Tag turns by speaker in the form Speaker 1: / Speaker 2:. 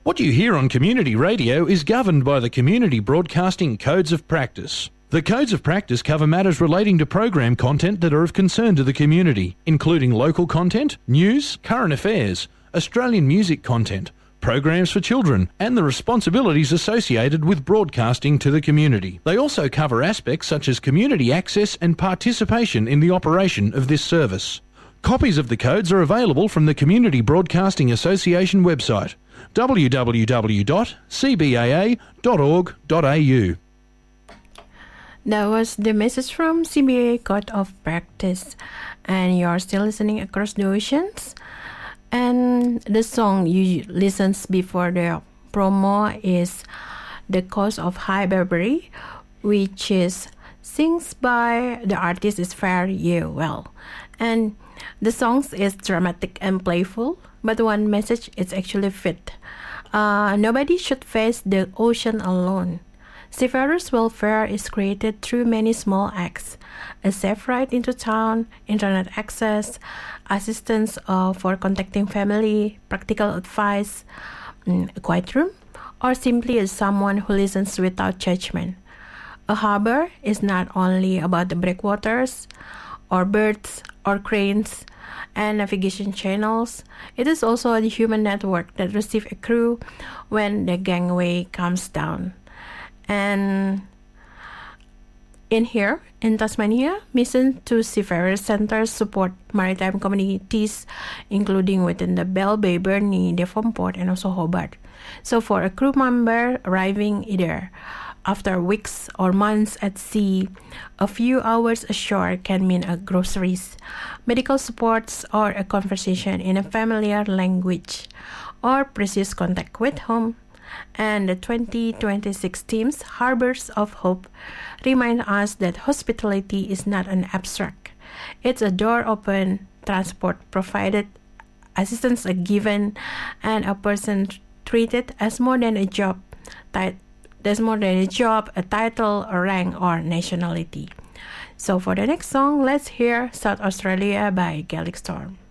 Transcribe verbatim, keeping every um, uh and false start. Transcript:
Speaker 1: What you hear on community radio is governed by the Community Broadcasting Codes of Practice. The Codes of Practice cover matters relating to program content that are of concern to the community, including local content, news, current affairs, Australian music content, programs for children, and the responsibilities associated with broadcasting to the community. They also cover aspects such as community access and participation in the operation of this service. Copies of the codes are available from the Community Broadcasting Association website, w w w dot c b a a dot org dot a u.
Speaker 2: That was the message from C B A Code of Practice, and you're still listening across the oceans. And the song you listened before the promo is The Coast of High Barbary, which is sings by the artist is Fare Ye Well. And the song is dramatic and playful, but one message is actually fit. Uh, nobody should face the ocean alone. Seafarers' welfare is created through many small acts: a safe ride into town, internet access, assistance uh, for contacting family, practical advice, mm, a quiet room, or simply as someone who listens without judgment. A harbor is not only about the breakwaters, or birds, or cranes, and navigation channels. It is also a human network that receives a crew when the gangway comes down. And in here, in Tasmania, Mission to Seafarers Centres support maritime communities, including within the Bell Bay, Burnie, Devonport, and also Hobart. So for a crew member arriving either after weeks or months at sea, a few hours ashore can mean a groceries, medical supports, or a conversation in a familiar language, or precious contact with home. And the twenty twenty-six themes, Harbors of Hope, remind us that hospitality is not an abstract. It's a door open, transport provided, assistance are given, and a person treated as more than a job. There's more than a job, a title, a rank, or nationality. So for the next song, let's hear South Australia by Gaelic Storm.